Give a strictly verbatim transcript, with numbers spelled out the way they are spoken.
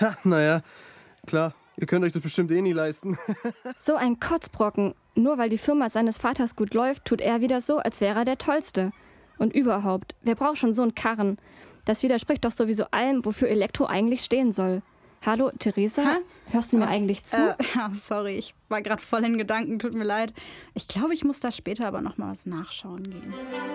Ha, naja, klar, ihr könnt euch das bestimmt eh nie leisten. So ein Kotzbrocken. Nur weil die Firma seines Vaters gut läuft, tut er wieder so, als wäre er der Tollste. Und überhaupt, wer braucht schon so einen Karren? Das widerspricht doch sowieso allem, wofür Elektro eigentlich stehen soll. Hallo, Theresa? Hä? Hörst du mir Oh, eigentlich zu? Äh, ja, sorry, ich war gerade voll in Gedanken, tut mir leid. Ich glaube, ich muss da später aber noch mal was nachschauen gehen.